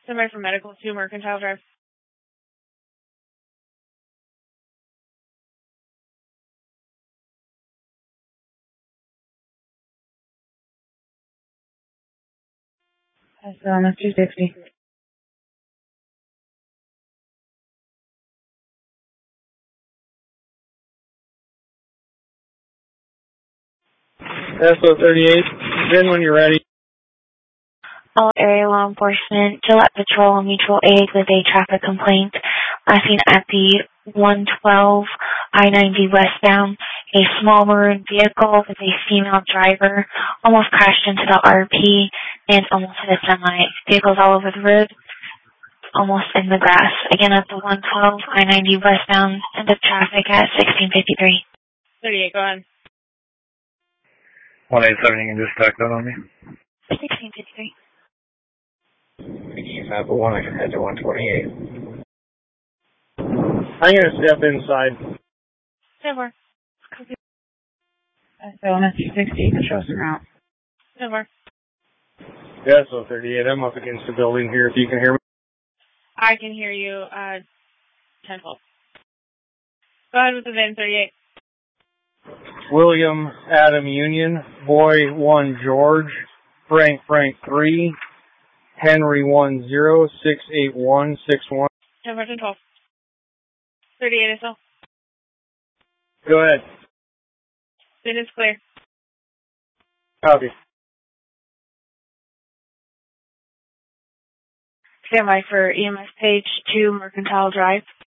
Somebody from Medical to Mercantile Drive. That's 260. SO 38, then when you're ready. All area law enforcement, Gillette Patrol Mutual Aid with a traffic complaint. Seen at the 112 I-90 westbound, a small maroon vehicle with a female driver almost crashed into the RP and almost hit a semi. Vehicles all over the road, almost in the grass. Again at the 112 I-90 westbound, end of traffic at 1653. 38, go ahead. 187, you can just stack that on me. 1653. You have one, I can head to 128. I'm going to step inside. Over. That's 260. Show some route. Over. Yeah, SO 38, I'm up against the building here, if you can hear me. I can hear you, 10-12. Go ahead with the VIN 38. William Adam Union, Boy 1 George, Frank 3, Henry 10, 681, 61. 10-12. 38 SL. Go ahead. VIN is clear. Copy. Stand by for EMS page 2 Mercantile Drive.